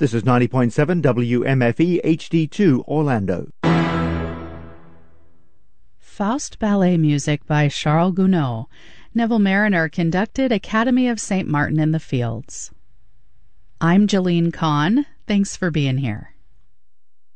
This is 90.7 WMFE HD2 Orlando. Faust ballet music by Charles Gounod. Neville Mariner conducted Academy of St. Martin in the Fields. I'm Jolene Kahn. Thanks for being here.